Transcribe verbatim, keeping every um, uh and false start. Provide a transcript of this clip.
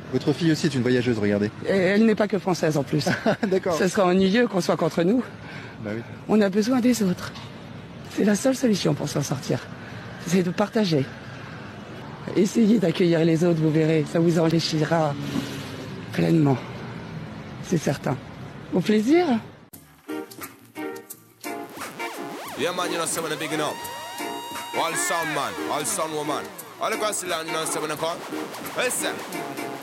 Votre fille aussi est une voyageuse, regardez. Et elle n'est pas que française en plus. D'accord. Ce serait ennuyeux qu'on soit contre nous. Bah oui. On a besoin des autres. C'est la seule solution pour s'en sortir. C'est de partager. Essayez d'accueillir les autres, vous verrez, ça vous enrichira pleinement. C'est certain. Au plaisir. Yeah man, you know, so when I'm bigging up. All sound man, all sound woman. All across the land, you know, so when I come. Listen.